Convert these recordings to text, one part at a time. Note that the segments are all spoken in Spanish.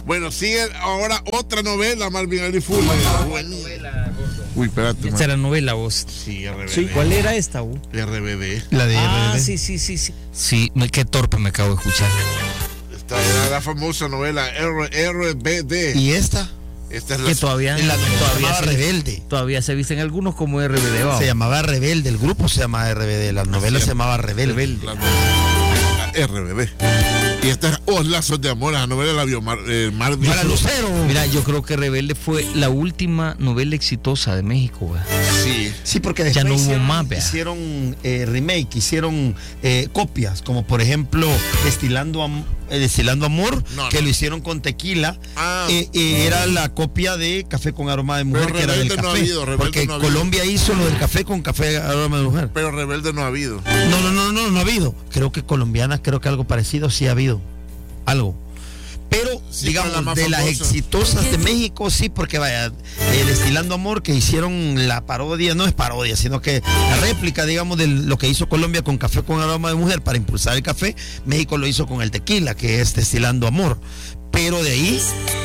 Bueno, sigue ahora otra novela, Marvin Aliful. Uy, espérate. Esta era novela, vos. Sí, RBD. Sí, ¿cuál era esta, vos? RBD. La de RBD. Sí. Sí, qué torpe me acabo de escuchar. Esta era la famosa novela RBD. ¿Y esta? Esta es Que todavía se llamaba Rebelde. Todavía se visten algunos como RBD. ¿Va? Se llamaba Rebelde, el grupo se llamaba RBD, la novela se llamaba Rebelde. La RBD. Y esta es Os Lazos de Amor, la novela la vio Marvin. Para Lucero. Mira, yo creo que Rebelde fue la última novela exitosa de México, ¿va? Sí, porque después ya no hubo más, hicieron remake, hicieron copias, como por ejemplo Destilando Amor, que lo hicieron con tequila. Era la copia de Café con Aroma de Mujer, pero que era del Rebelde café. No ha habido, porque no ha Colombia hizo lo del café con Café Aroma de Mujer. Pero Rebelde no ha habido. No ha habido. Creo que colombiana, algo parecido sí ha habido. Algo. Pero, sí, digamos, la de las exitosas de México, sí, porque vaya, Destilando Amor, que hicieron la parodia, no es parodia, sino que la réplica, digamos, de lo que hizo Colombia con Café con Aroma de Mujer para impulsar el café, México lo hizo con el tequila, que es Destilando Amor. Pero de ahí,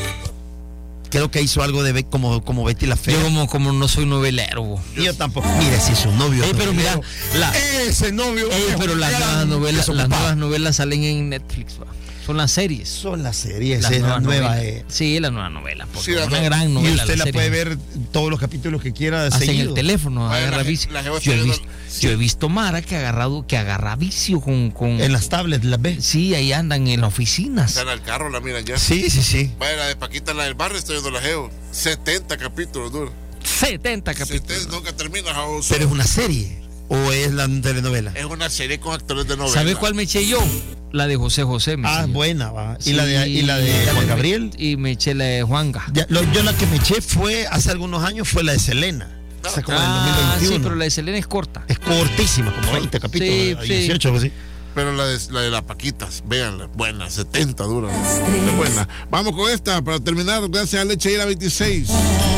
creo que hizo algo de como Betty la Fea. Yo como no soy novelero. Yo tampoco. Mira, si su novio. Pero mira, ese novio. Pero las nuevas novelas salen en Netflix, ¿va? Son las series. Son las series, la nueva. Sí, la nueva novela. Sí, una gran novela. Y usted la puede ver todos los capítulos que quiera. Hasta en el teléfono. Yo he visto Mara que agarra vicio con. En las tablets, las ve. Sí, ahí andan en las oficinas. Están al carro, la miran ya. Sí. Vaya, la de Paquita, la del barrio, estoy viendo la geo. 70 capítulos dura. 70 capítulos. Nunca termina. Pero es una serie. ¿O es la telenovela? Es una serie con actores de novela. ¿Sabes cuál me eché yo? La de José José. Buena, va. Sí, ¿Y la de Juan Gabriel? Y me eché la de Juanga. Yo la que me eché hace algunos años fue la de Selena. O sea, como en 2021. Sí, pero la de Selena es corta. Es cortísima, como 20 capítulos. 18 así. Pero la de las Paquitas, véanla, buena, 70 dura. Es buena. Vamos con esta para terminar. Gracias a Leche y la 26.